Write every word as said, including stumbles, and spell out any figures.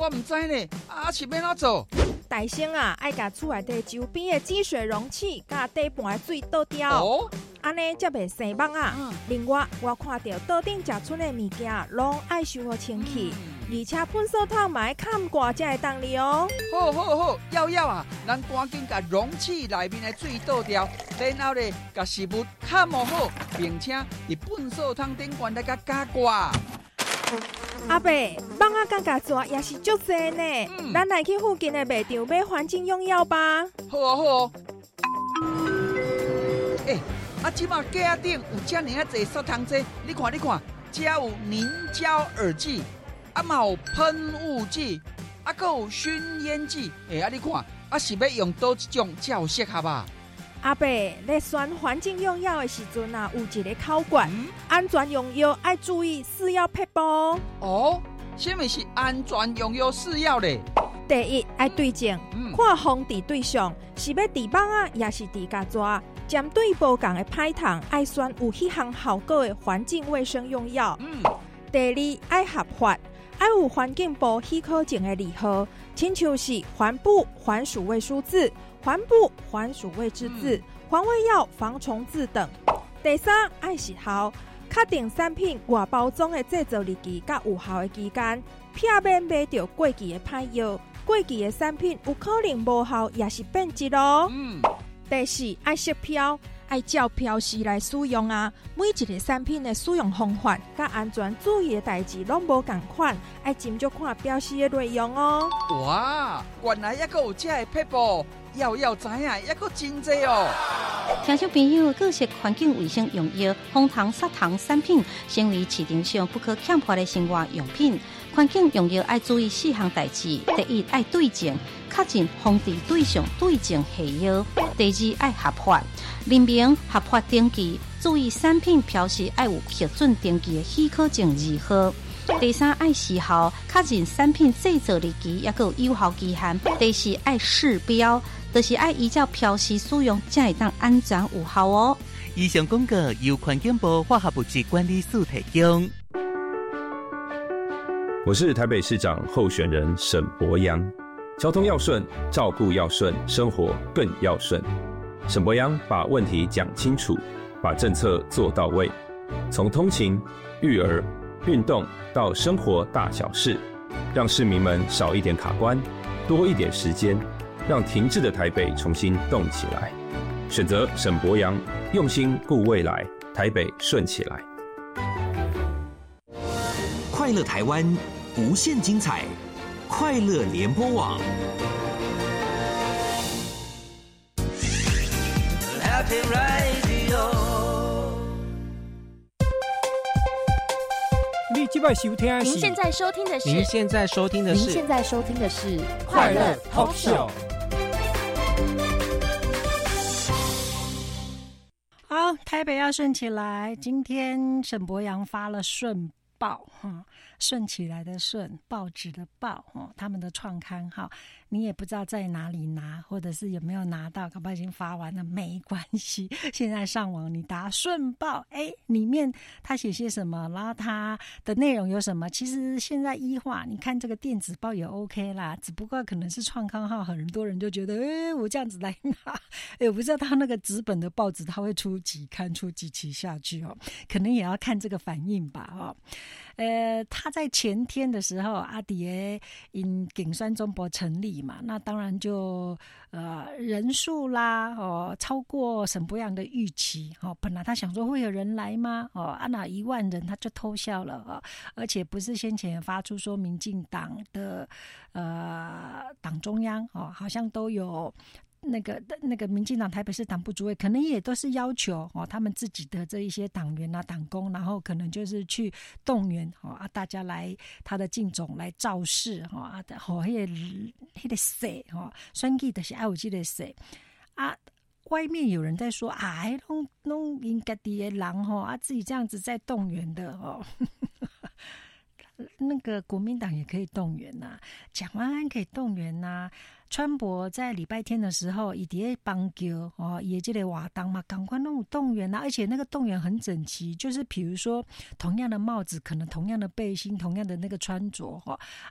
我唔知呢，啊是要怎做？ 大生啊，爱甲厝内底周边的积水容器甲底盘的水倒掉， 哦， 安尼才袂生蚊啊。 嗯另外，我看到桌顶食剩的物件，拢爱收好清气， 嗯而且喷扫桶嘛爱看挂才会当哩哦。 好好好，要要啊！咱赶紧甲容器内面的水倒掉，然后咧甲食物砍磨好，并且伫粪扫桶顶悬来甲加挂。 阿伯，蚊啊感觉抓也是足济呢。 嗯咱来去附近的卖场买环境用药吧。 好啊好啊。诶、欸，啊，即马架顶有遮尔啊侪扫汤剂，你看你看，遮有凝胶耳剂，啊嘛有喷雾剂，啊搁有熏烟剂。诶、欸，啊你看，啊是要用倒一种才有适合啊？ 阿伯，咧选环境用药的时阵啊，有一个考卷， 嗯安全用药爱注意四要配包。 哦，什么是安全用药四要咧？ 第一，爱对症， 嗯看防治对象是要治蚊啊，也是治甲抓。针对无共的歹虫，爱选有迄项效果的环境卫生用药。 嗯， 第二，爱合法，爱有环境部许可证的字号，亲像是环部环鼠卫书字、环部环鼠卫制字、环卫药防虫字等。第三，爱时效，确定产品外包装的制造日期甲有效的期间，避免买到过期的歹药。过期的产品有可能无效，也是变质哦。 嗯， 第四，爱识标，爱照标示来使用啊。每一个产品的使用方法甲安全注意的代志拢无同款，爱斟酌看标示的内容哦。 哇，原来还有这个撇步，要要知影，还有真多哦。 听众朋友，各式环境卫生用药、红糖、砂糖产品，成为市场上不可欠缺的生活用品。环境用药爱注意四项代志：第一，爱对症，确诊防治对象对症下药；第二，爱合法，认明合法登记，注意产品标示爱有批准登记的许可证字号；第三，爱时效，确认产品制造日期也有有效期限；第四，爱示标，就是爱依照标示使用，才会当安全有效哦。 以上广告由环境部化学物质管理署提供。 我是台北市长候选人沈伯洋。交通要顺，照顾要顺，生活更要顺。沈伯洋把问题讲清楚，把政策做到位，从通勤、育儿、运动到生活大小事，让市民们少一点卡关，多一点时间，让停滞的台北重新动起来。选择沈伯洋，用心顾未来，台北顺起来。 快乐台湾，无限精彩，快乐联播网。 Happy Radio。 你即摆收听的是？ 您现在收听的是？ 您现在收听的是？ 您现在收听的是快乐 Talk Show。 好，台北要顺起来。今天沈伯洋发了顺报，哈，顺起来的顺，报纸的报，哦，他们的创刊号，你也不知道在哪里拿，或者是有没有拿到，搞不好已经发完了，没关系。现在上网你打顺报，哎，里面他写些什么，然后他的内容有什么，其实现在一化，你看这个电子报也 OK 啦，只不过可能是创刊号，很多人就觉得，哎，我这样子来拿，哎，我不知道他那个纸本的报纸他会出几刊，出几期下去哦，可能也要看这个反应吧，哦。呃，他在前天的时候，阿迪耶因景山中博成立嘛，那当然就呃人数啦，哦，超过沈伯洋的预期，哦，本来他想说会有人来吗？哦，啊那一万人他就偷笑了，哦，而且不是先前发出说民进党的呃党中央哦，好像都有。那个那个民进党台北市党部主委可能也都是要求哦，他们自己的这一些党员啊、党工，然后可能就是去动员哦啊，大家来他的竞总来造势哈啊，好迄个迄个势哈，选举就是爱有这个势啊。外面有人在说啊，弄弄因家己的人吼啊，自己这样子在动员的哦。那个国民党也可以动员呐，蒋万安可以动员呐。川博在礼拜天的时候，以底帮救哦，也这个瓦当嘛，赶快弄动员呐，而且那个动员很整齐，就是比如说同样的帽子，可能同样的背心，同样的那个穿着哈